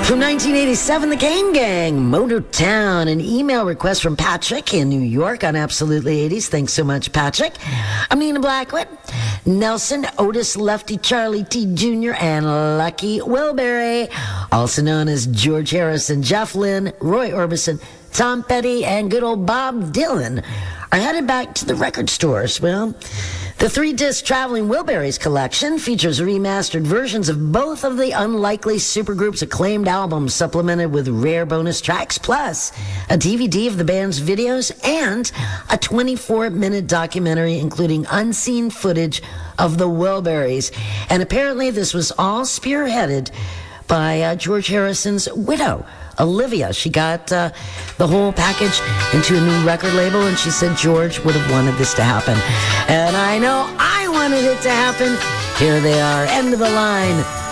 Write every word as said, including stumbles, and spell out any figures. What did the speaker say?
From nineteen eighty-seven, the Gang Gang, Motortown, an email request from Patrick in New York on Absolutely eighties. Thanks so much, Patrick. I'm Nina Blackwood. Nelson, Otis, Lefty, Charlie T. Junior, and Lucky Wilbury, also known as George Harrison, Jeff Lynne, Roy Orbison, Tom Petty, and good old Bob Dylan, are headed back to the record stores. Well, the three-disc Traveling Wilburys collection features remastered versions of both of the Unlikely Supergroup's acclaimed albums, supplemented with rare bonus tracks, plus a D V D of the band's videos and a twenty-four minute documentary including unseen footage of the Wilburys. And apparently this was all spearheaded by uh, George Harrison's widow, Olivia. She got uh, the whole package into a new record label, and she said George would have wanted this to happen. And I know I wanted it to happen. Here they are, end of the line.